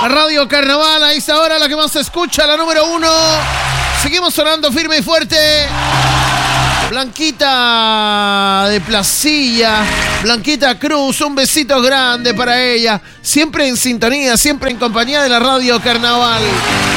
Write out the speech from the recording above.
Radio Carnaval, a esta hora la que más se escucha, la número 1. Seguimos sonando firme y fuerte. Blanquita de Placilla, Blanquita Cruz, un besito grande para ella. Siempre en sintonía, siempre en compañía de la Radio Carnaval.